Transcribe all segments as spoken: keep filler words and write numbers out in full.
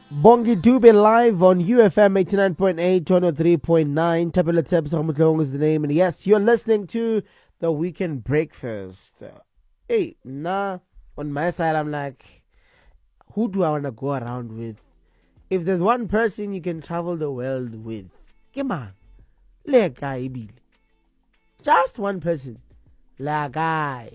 Bongi Dube live on U F M eighty-nine point eight, one oh three point nine. Tabela Tebs Hamutlong is the name. And yes, you're listening to the Weekend Breakfast. Hey, nah, on my side, I'm like, who do I want to go around with? If there's one person you can travel the world with, come on, le guy, just one person, la guy.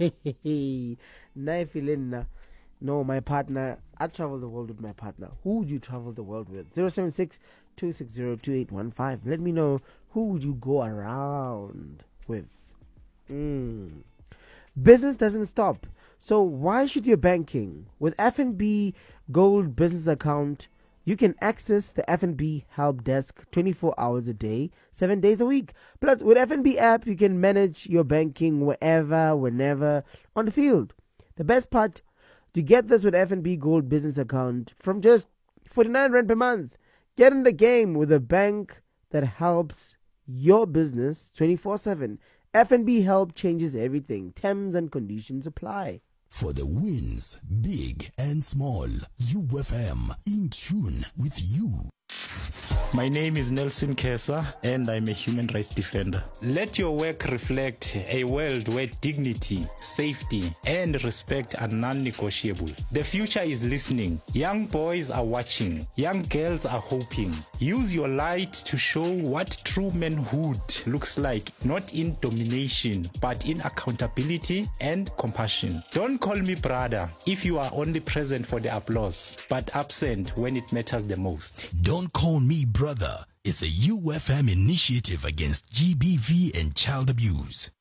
No, my partner. I travel the world with my partner. Who would you travel the world with? zero seven six, two six zero, two eight one five. Let me know, who would you go around with? Mm. Business doesn't stop. So why should your banking? With F N B Gold Business Account, you can access the F N B help desk twenty-four hours a day, seven days a week. Plus, with F N B app, you can manage your banking wherever, whenever, on the field. The best part, to get this with F N B Gold Business Account from just forty-nine rand per month. Get in the game with a bank that helps your business twenty-four seven. F N B Help changes everything. Terms and conditions apply. For the wins, big and small, U F M, in tune with you. My name is Nelson Kesa and I'm a human rights defender. Let your work reflect a world where dignity, safety, and respect are non-negotiable. The future is listening. Young boys are watching. Young girls are hoping. Use your light to show what true manhood looks like, not in domination, but in accountability and compassion. Don't call me brother if you are only present for the applause, but absent when it matters the most. Don't call me brother. It's a U F M initiative against G B V and child abuse.